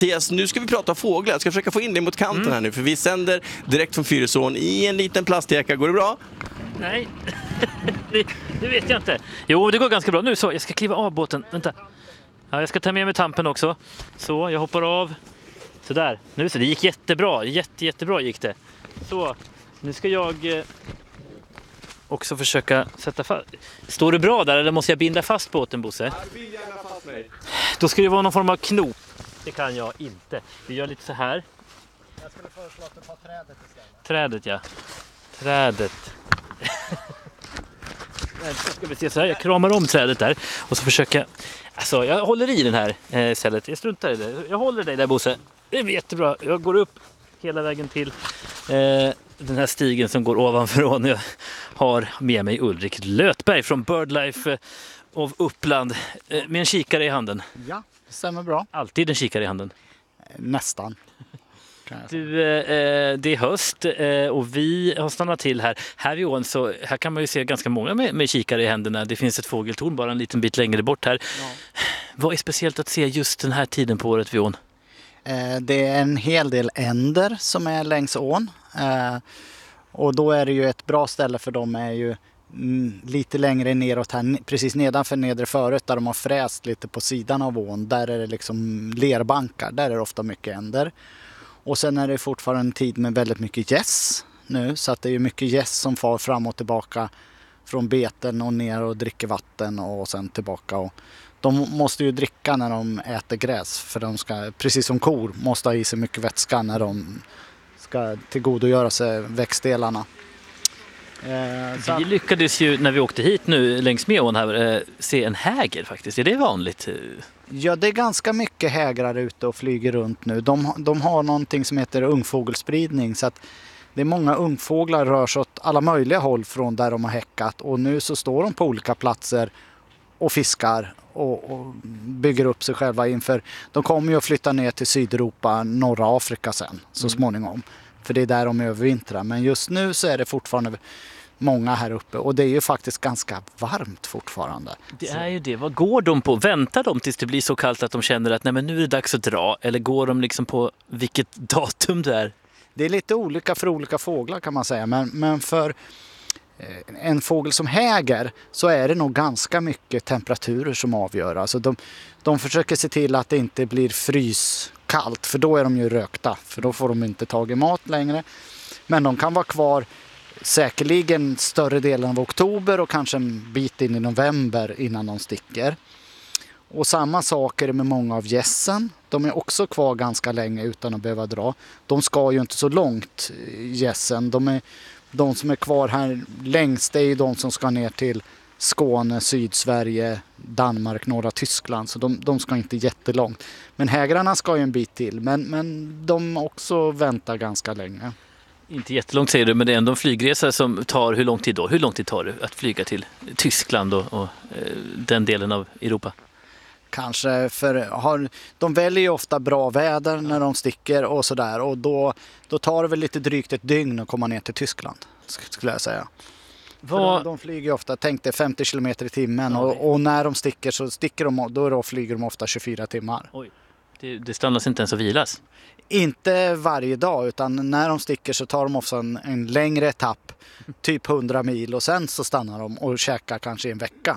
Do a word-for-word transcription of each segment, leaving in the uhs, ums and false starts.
Mattias, nu ska vi prata fåglar. Jag ska försöka få in dig mot kanten mm. här nu, för vi sänder direkt från Fyrisån i en liten plastjacka. Går det bra? Nej, det, det vet jag inte. Jo, det går ganska bra. Nu så, jag ska kliva av båten. Vänta. Ja, jag ska ta med mig tampen också. Så, jag hoppar av. Så där. Nu så, det gick jättebra. Jätte, jättebra gick det. Så, nu ska jag eh, också försöka sätta fast. Står det bra där eller måste jag binda fast båten, Bosse? Jag vill gärna fast mig. Då ska det vara någon form av knop. Det kan jag inte. Vi gör lite så här. Jag skulle föreslå att du tar trädet istället. Trädet, ja. Trädet. Ska vi se så här. Jag kramar om trädet där. Och så försöker... Alltså, jag håller i den här eh, stället. Jag struntar i det. Jag håller dig där, Bosse. Det blir jättebra. Jag går upp hela vägen till eh, den här stigen som går ovanför. Jag har med mig Ulrik Lötberg från BirdLife of Uppland eh, med en kikare i handen. Ja, det stämmer bra. Alltid en kikare i handen. Nästan. Du, eh, det är höst eh, och vi har stannat till här. Här vid ån så här kan man ju se ganska många med, med kikare i händerna. Det finns ett fågeltorn bara en liten bit längre bort här. Ja. Vad är speciellt att se just den här tiden på året vid ån? Eh, det är en hel del änder som är längs ån. Eh, och då är det ju ett bra ställe för dem är ju mm, lite längre neråt här, precis nedanför nedre förut där de har fräst lite på sidan av ån. Där är det liksom lerbankar, där är det ofta mycket änder. Och sen är det fortfarande en tid med väldigt mycket gäss nu. Så att det är mycket gäss som far fram och tillbaka från beten och ner och dricker vatten och sen tillbaka. Och de måste ju dricka när de äter gräs. För de ska, precis som kor, måste ha i sig mycket vätska när de ska tillgodogöra sig växtdelarna. Eh, vi lyckades ju när vi åkte hit nu längs med ån här eh, se en häger faktiskt. Är det vanligt? Ja, det är ganska mycket hägrar ute och flyger runt nu. De, de har någonting som heter ungfågelspridning så att det är många ungfåglar rör sig åt alla möjliga håll från där de har häckat. Och nu så står de på olika platser och fiskar och, och bygger upp sig själva inför. De kommer ju att flytta ner till Sydeuropa, norra Afrika sen så mm. småningom. För det är där de övervintrar. Men just nu så är det fortfarande många här uppe och det är ju faktiskt ganska varmt fortfarande. Det är ju det. Vad går de på? Väntar de tills det blir så kallt att de känner att nej, men nu är det dags att dra? Eller går de liksom på vilket datum det är? Det är lite olika för olika fåglar kan man säga. Men, men för en fågel som häger så är det nog ganska mycket temperaturer som avgör. Alltså de, de försöker se till att det inte blir fryskallt för då är de ju rökta. För då får de inte tag i mat längre. Men de kan vara kvar säkerligen större delen av oktober och kanske en bit in i november innan de sticker. Och samma sak är det med många av gässen. De är också kvar ganska länge utan att behöva dra. De ska ju inte så långt, gässen. De, är, de som är kvar här längst är ju de som ska ner till Skåne, Sydsverige, Danmark, norra Tyskland. Så de, de ska inte jättelångt. Men hägrarna ska ju en bit till. Men, men de också väntar ganska länge. Inte jättelångt säger du, men det är ändå en flygresa som tar hur lång tid då? Hur lång tid tar det att flyga till Tyskland och, och eh, den delen av Europa? Kanske för har, de väljer ju ofta bra väder när de sticker och sådär. Och då, då tar det väl lite drygt ett dygn att komma ner till Tyskland, skulle jag säga. Vad... De, de flyger ju ofta, tänk dig femtio kilometer i timmen. Och, och när de sticker så sticker de, då, då flyger de ofta tjugofyra timmar. Oj. Det, det stannas inte ens att vilas? Inte varje dag, utan när de sticker så tar de ofta en, en längre etapp, typ hundra mil, och sen så stannar de och käkar kanske en vecka.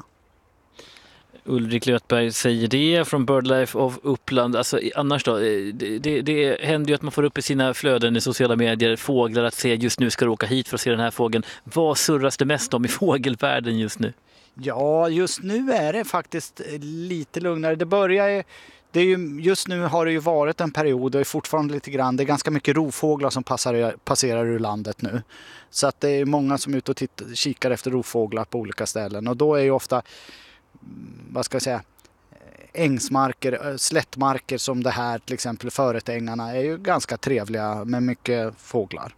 Ulrik Lötberg säger det från BirdLife of Uppland. Alltså, annars då, det, det, det händer ju att man får upp i sina flöden i sociala medier fåglar att se just nu ska du åka hit för att se den här fågeln. Vad surras det mest om i fågelvärlden just nu? Ja, just nu är det faktiskt lite lugnare. Det börjar ju Det är ju, just nu har det ju varit en period och är fortfarande lite grann. Det är ganska mycket rovfåglar som passar, passerar ur landet nu. Så att det är många som är ute och tittar, kikar efter rovfåglar på olika ställen. Och då är ju ofta, vad ska jag säga, ängsmarker, slättmarker som det här, till exempel Företängarna, är ju ganska trevliga med mycket fåglar.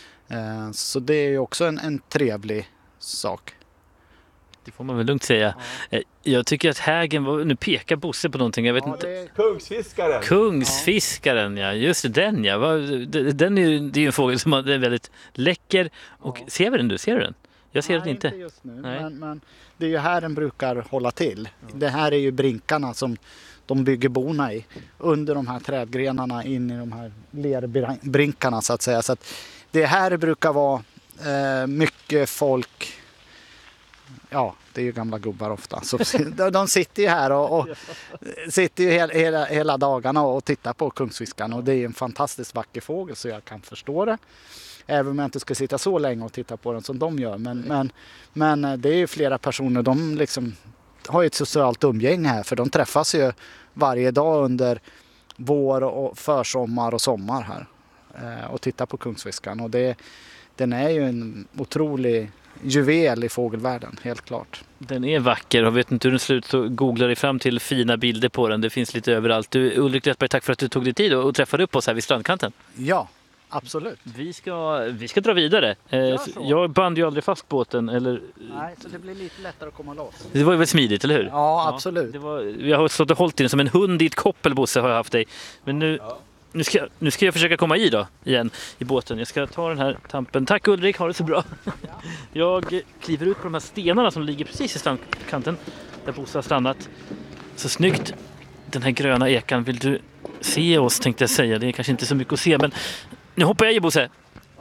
Så det är ju också en, en trevlig sak. Det får man väl lugnt säga. Ja. Jag tycker att hägen var, nu pekar Bosse på någonting, jag vet ja, inte. Det är Kungsfiskaren. Kungsfiskaren, ja. Just det, den ja. Den är ju, det är ju en fågel som är väldigt läcker. Och ja. Ser vi den du? Ser du den? Jag ser Nej, den inte. inte just nu. Men, men det är ju här den brukar hålla till. Ja. Det här är ju brinkarna som de bygger borna i. Under de här trädgrenarna in i de här lerbrinkarna så att säga. Så att det här brukar vara eh, mycket folk. Ja, det är ju gamla gubbar ofta. Så de sitter ju här och, och sitter ju hela, hela, hela dagarna och tittar på kungsviskan. Och det är en fantastiskt vacker fågel så jag kan förstå det. Även om jag inte ska sitta så länge och titta på den som de gör. Men, men, men det är ju flera personer, de liksom har ju ett socialt umgänge här. För de träffas ju varje dag under vår och försommar och sommar här. Och tittar på kungsviskan. Och det, den är ju en otrolig juvel i fågelvärlden, helt klart. Den är vacker och vet inte hur den ser ut så googlar dig fram till fina bilder på den. Det finns lite överallt. Du, Ulrik Lättberg, tack för att du tog dig tid och träffade upp oss här vid strandkanten. Ja, absolut. Vi ska, vi ska dra vidare. Eh, jag band ju aldrig fast båten. Eller... Nej, så det blir lite lättare att komma loss. Det var ju väl smidigt, eller hur? Ja, absolut. Ja, det var, jag har stått och hållit i den som en hund i ett koppel, Bosse, har jag haft dig. Men nu... Ja. Nu ska, nu ska jag försöka komma i då, igen, i båten. Jag ska ta den här tampen. Tack Ulrik, ha det så bra. Jag kliver ut på de här stenarna som ligger precis i strandkanten där Bosse har stannat. Så snyggt. Den här gröna ekan, vill du se oss tänkte jag säga. Det är kanske inte så mycket att se, men nu hoppar jag i, Bosse.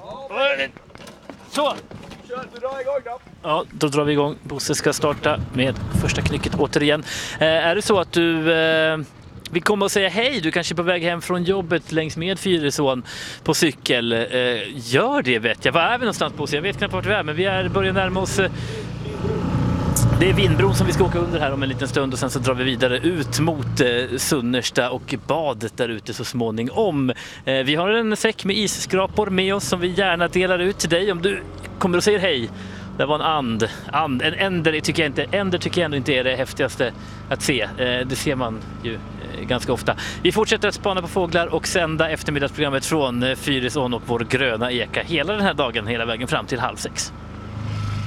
Så! Kör, du drar igång då. Ja, då drar vi igång. Bosse ska starta med första knycket återigen. Eh, är det så att du... Eh, Vi kommer att säga hej, du kanske är på väg hem från jobbet längs med Fyrisån på cykel. Eh, gör det vet jag. Var är vi någonstans på? Jag vet knappt vart vi är, men vi är börjar närma oss. Eh, det är Vindbron som vi ska åka under här om en liten stund och sen så drar vi vidare ut mot eh, Sunnersta och badet där ute så småningom. Eh, vi har en säck med isskrapor med oss som vi gärna delar ut till dig om du kommer och säger hej. Det var en and. and. En änder tycker jag inte, änder tycker jag ändå inte är det häftigaste att se. Eh, det ser man ju eh, ganska ofta. Vi fortsätter att spana på fåglar och sända eftermiddagsprogrammet från eh, Fyrisån och vår gröna eka hela den här dagen, hela vägen fram till halv sex.